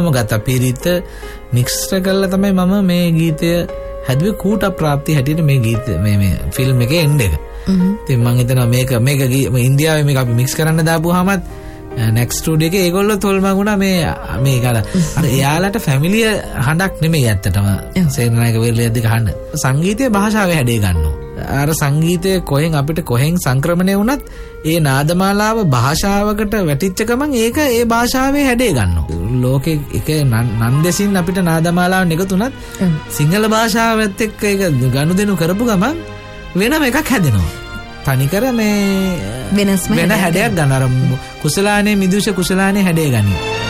මම ගත්තා. පිරිත මික්ස් කරලා තමයි මම මේ ගීතය හැදුවේ. කූට ප්‍රාප්ති හැටියට මේ ගීත මේ ෆිල්ම් එකේ එන්ඩ් එක. ඉතින් මම හිතනවා මේක ඉන්දියාවේ මේක අපි මික්ස් කරන්න දාපුවාමත් නෙක්ස්ට් ස්ටුඩියෝ එකේ ඒගොල්ලෝ තොල්මගුණා මේ ගාලා අර එයාලට ෆැමිලිය හඬක් නෙමෙයි ඇත්තටම සේනානායක වේරලියද්දි ගහන්න. සංගීතයේ භාෂාවේ හැඩේ ගන්නවා. අර සංගීතය කොහෙන් සංක්‍රමණය වුණත් ඒ නාදමාලාව භාෂාවකට වැටිච්ච ගමන් ඒක ඒ භාෂාවේ හැඩේ ගන්නවා. ලෝකේ එක නන්දෙසින් අපිට නාදමාලාවක් එකතු වුණත් සිංහල භාෂාවත් එක්ක ඒක ගනුදෙනු කරපු ගමන් වෙනම එකක් හැදෙනවා. තනිකර මේ වෙන හැඩයක් ගන්න. අර කුසලානේ මිදුෂ කුසලානේ හැඩේ ගනි.